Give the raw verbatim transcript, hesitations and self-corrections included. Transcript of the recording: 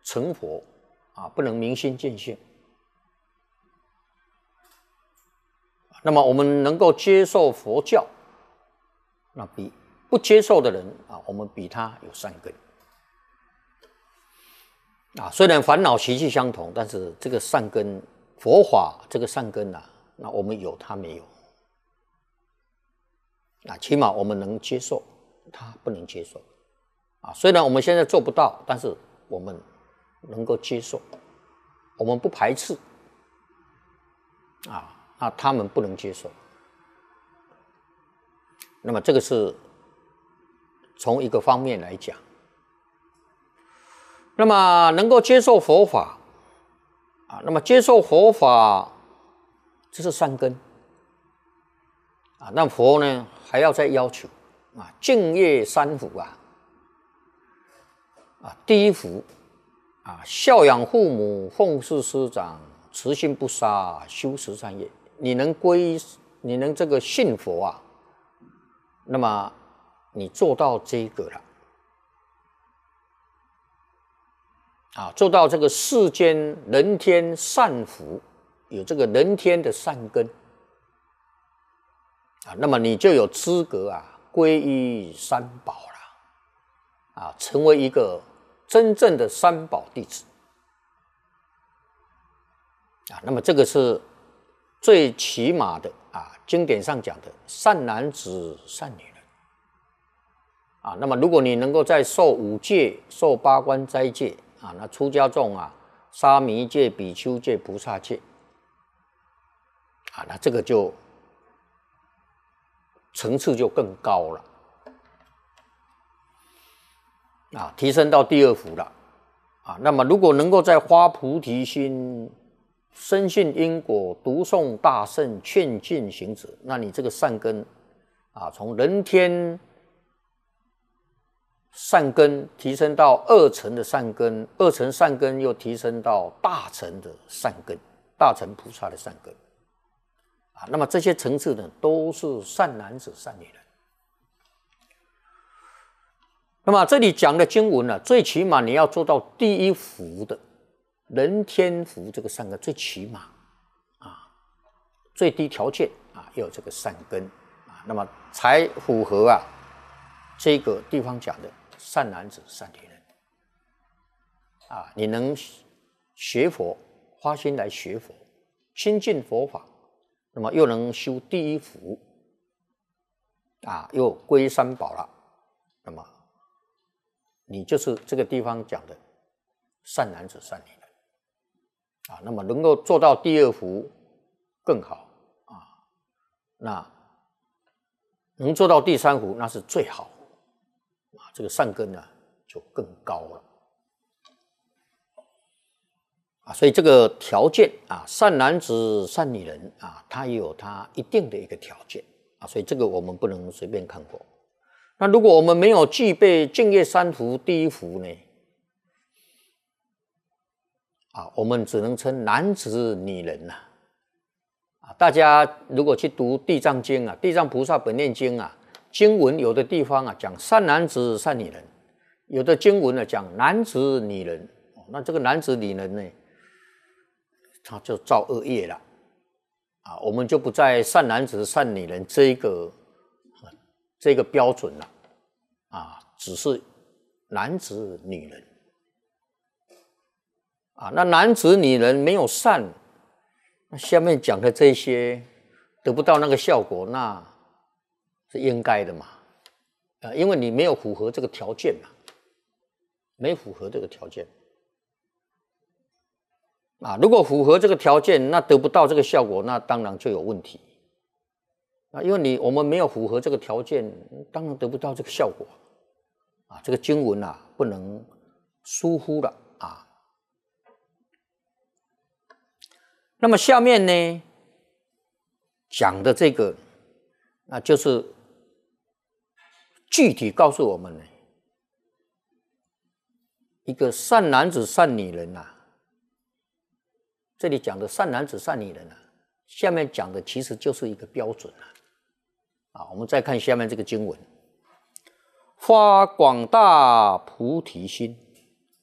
成佛啊，不能明心见性。那么我们能够接受佛教，那比不接受的人啊，我们比他有善根啊。虽然烦恼习气相同，但是这个善根，佛法这个善根啊，那我们有他没有啊，起码我们能接受，他不能接受啊。虽然我们现在做不到，但是我们能够接受，我们不排斥啊。那他们不能接受，那么这个是从一个方面来讲。那么能够接受佛法啊，那么接受佛法这是善根啊。那佛呢还要再要求啊，敬业三福啊，啊，第一福啊，孝养父母，奉事师长，慈心不杀，修十善业。你能归，你能这个信佛啊，那么你做到这个了啊，做到这个世间人天善福，有这个人天的善根啊，那么你就有资格啊皈依三宝了啊，成为一个真正的三宝弟子啊。那么这个是最起码的啊，经典上讲的善男子、善女人啊。那么，如果你能够在受五戒、受八关斋戒啊，那出家众啊，沙弥戒、比丘戒、菩萨戒啊，那这个就层次就更高了啊，提升到第二福了啊。那么，如果能够在发菩提心，深信因果，读诵大圣，劝进行止，那你这个善根啊，从人天善根提升到二乘的善根，二乘善根又提升到大乘的善根，大乘菩萨的善根啊。那么这些层次呢，都是善男子、善女人。那么这里讲的经文呢、啊，最起码你要做到第一福的。人天福这个善根最起码啊，最低条件啊，要有这个善根啊，那么才符合啊这个地方讲的善男子、善女人啊。你能学佛，花心来学佛，亲近佛法，那么又能修第一福啊，又归三宝了，那么你就是这个地方讲的善男子、善女人。啊，那么能够做到第二福更好啊，那能做到第三福那是最好啊，这个善根呢就更高了啊。所以这个条件啊，善男子、善女人啊，他也有他一定的一个条件啊，所以这个我们不能随便看过。那如果我们没有具备净业三福第一福呢？啊，我们只能称男子女人呐、啊。啊，大家如果去读《地藏经》啊，《地藏菩萨本愿经》啊，经文有的地方啊讲善男子、善女人，有的经文呢讲男子、女人。哦、那这个男子、女人呢，他就造恶业了啊。我们就不在善男子、善女人这一个、啊、这个标准了啊，只是男子、女人。啊，那男子女人没有善，那下面讲的这些得不到那个效果，那是应该的嘛？啊，因为你没有符合这个条件嘛，没符合这个条件啊。如果符合这个条件，那得不到这个效果，那当然就有问题啊。因为你我们没有符合这个条件，当然得不到这个效果啊。这个经文啊，不能疏忽了啊。那么下面呢讲的这个，那就是具体告诉我们呢，一个善男子、善女人啊。这里讲的善男子、善女人啊，下面讲的其实就是一个标准啊。啊，我们再看下面这个经文：发广大菩提心。